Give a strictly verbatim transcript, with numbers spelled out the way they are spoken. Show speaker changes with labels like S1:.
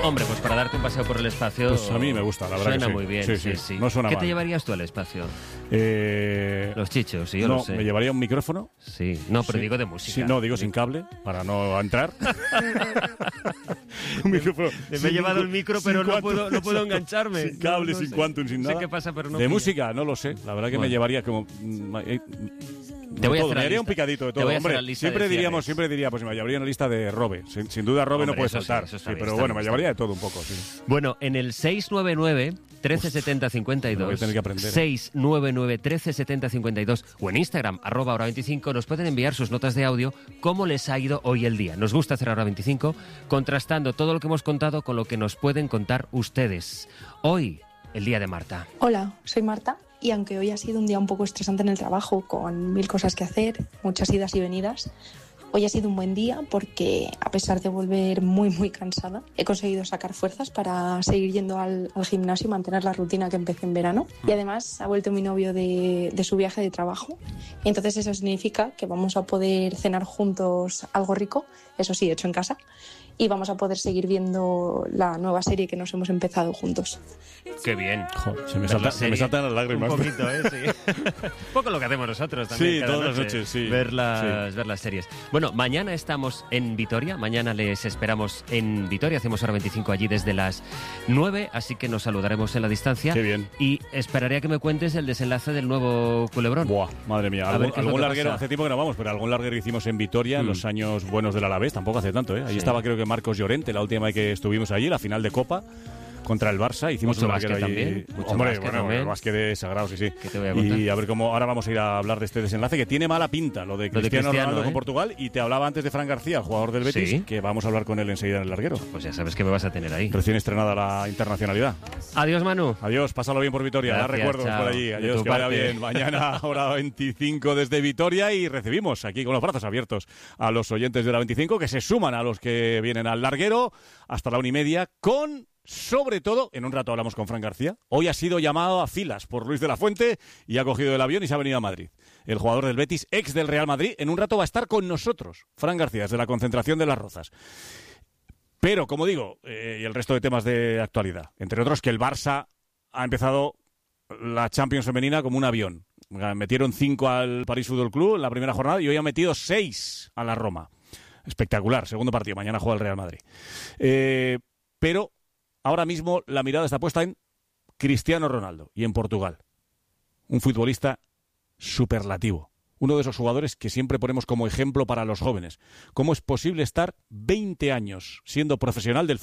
S1: Hombre, pues para darte un paseo por el espacio...
S2: Pues a mí me gusta, la verdad
S1: suena
S2: que sí.
S1: muy bien,
S2: sí,
S1: sí,
S2: sí.
S1: sí.
S2: No suena
S1: ¿Qué
S2: mal.
S1: te llevarías tú al espacio?
S2: Eh...
S1: Los chichos, sí, yo
S2: no,
S1: lo sé.
S2: me llevaría un micrófono.
S1: Sí, no, pero
S2: Sí.
S1: digo de música.
S2: Sí, no, digo sin cable, para no entrar. Un micrófono.
S1: Me he
S2: sin
S1: llevado
S2: ningún-
S1: el micro,
S2: sin
S1: pero no
S2: quantum,
S1: puedo, no puedo
S2: exacto.
S1: engancharme.
S2: Sin cable,
S1: No, no
S2: sin
S1: sé.
S2: quantum, sin
S1: No
S2: nada.
S1: sé qué pasa, pero no
S2: De
S1: pilla.
S2: música, no lo sé. La verdad que
S1: Bueno.
S2: me llevaría como... mm, eh,
S1: Te voy a
S2: todo.
S1: hacer
S2: Me
S1: la
S2: haría un
S1: lista.
S2: picadito de
S1: Te
S2: todo.
S1: voy a hacer
S2: Hombre,
S1: la lista
S2: siempre
S1: de
S2: diríamos,
S1: cierres.
S2: siempre diría, pues me llevaría una lista de Robe. Sin, sin duda Robe no
S1: Hombre,
S2: puede
S1: eso sí,
S2: saltar.
S1: eso
S2: Sí,
S1: está bien,
S2: pero
S1: está
S2: bueno,
S1: bien,
S2: me
S1: está
S2: llevaría
S1: bien.
S2: de todo un poco. Sí.
S1: Bueno, en el seis nueve nueve, trece setenta, cincuenta y
S2: Lo voy a
S1: dos,
S2: tener que aprender, ¿eh?
S1: seis nueve nueve, trece setenta, cincuenta y dos o en Instagram, arroba hora veinticinco, nos pueden enviar sus notas de audio, cómo les ha ido hoy el día. Nos gusta hacer Hora veinticinco, contrastando todo lo que hemos contado con lo que nos pueden contar ustedes. Hoy, el día de Marta.
S3: Hola, soy Marta y aunque hoy ha sido un día un poco estresante en el trabajo, con mil cosas que hacer, muchas idas y venidas, hoy ha sido un buen día porque, a pesar de volver muy muy cansada, he conseguido sacar fuerzas para seguir yendo al, al gimnasio y mantener la rutina que empecé en verano. Y además ha vuelto mi novio de, de su viaje de trabajo. Y entonces eso significa que vamos a poder cenar juntos algo rico, eso sí, hecho en casa, y vamos a poder seguir viendo la nueva serie que nos hemos empezado juntos.
S1: Qué bien.
S2: Jo, se, me
S1: Ver
S2: salta,
S1: la
S2: se me
S1: serie.
S2: saltan las lágrimas.
S1: Un poquito, ¿eh? Sí. Un poco lo que hacemos nosotros también.
S2: Sí,
S1: cada
S2: todas las
S1: noche,
S2: noches, sí.
S1: Ver las,
S2: Sí.
S1: ver las series. Bueno, mañana estamos en Vitoria. Mañana les esperamos en Vitoria. Hacemos Hora veinticinco allí desde las nueve, así que nos saludaremos en la distancia.
S2: Qué bien.
S1: Y esperaré a que me cuentes el desenlace del nuevo Culebrón.
S2: Buah, madre mía.
S1: A
S2: Algún,
S1: ver qué es lo
S2: algún
S1: que
S2: larguero,
S1: pasa.
S2: hace tiempo que no vamos, pero algún larguero hicimos en Vitoria en
S1: Mm.
S2: los años buenos del Alavés, tampoco hace tanto, ¿eh? Ahí
S1: Sí.
S2: estaba creo que Marcos Llorente, la última vez que estuvimos allí, la final de Copa contra el Barça, hicimos
S1: Mucho
S2: un larguero
S1: básquet
S2: ahí.
S1: también, mucho
S2: Hombre,
S1: básquet
S2: bueno,
S1: también.
S2: el básquet de sagrado, sí, sí.
S1: ¿Qué te voy a contar?
S2: Y a ver cómo ahora vamos a ir a hablar de este desenlace que tiene mala pinta, lo de
S1: Lo de
S2: Cristiano,
S1: Cristiano,
S2: Ronaldo
S1: ¿eh?
S2: con Portugal, y te hablaba antes de Fran García, el jugador del Betis,
S1: Sí.
S2: que vamos a hablar con él enseguida en el larguero.
S1: Pues ya sabes que me vas a tener ahí.
S2: Recién estrenada la internacionalidad.
S1: Adiós, Manu.
S2: Adiós, pásalo bien por Vitoria, da
S1: Gracias,
S2: recuerdos
S1: chao.
S2: por allí.
S1: De
S2: Adiós,
S1: tu
S2: que vaya
S1: parte.
S2: bien. Mañana, hora veinticinco desde Vitoria, y recibimos aquí con los brazos abiertos a los oyentes de hora veinticinco que se suman a los que vienen al larguero hasta la una y media con... Sobre todo, en un rato hablamos con Fran García. Hoy ha sido llamado a filas por Luis de la Fuente y ha cogido el avión y se ha venido a Madrid. El jugador del Betis, ex del Real Madrid, en un rato va a estar con nosotros. Fran García, desde la concentración de Las Rozas. Pero, como digo, eh, y el resto de temas de actualidad. Entre otros, que el Barça ha empezado la Champions femenina como un avión. Metieron cinco al París Fútbol Club en la primera jornada y hoy han metido seis a la Roma. Espectacular, segundo partido. Mañana juega el Real Madrid. Eh, pero... Ahora mismo la mirada está puesta en Cristiano Ronaldo y en Portugal. Un futbolista superlativo. Uno de esos jugadores que siempre ponemos como ejemplo para los jóvenes. ¿Cómo es posible estar veinte años siendo profesional del fútbol?